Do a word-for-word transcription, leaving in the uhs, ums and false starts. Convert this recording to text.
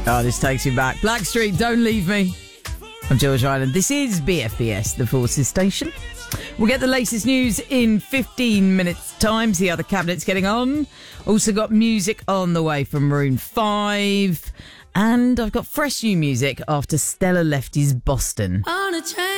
Oh, this takes me back. Blackstreet, Don't Leave Me. I'm George Island. This is B F B S, the Forces Station. We'll get the latest news in fifteen minutes' time. See how the cabinet's getting on. Also got music on the way from Maroon five. And I've got fresh new music after Stella left his Boston. On a train.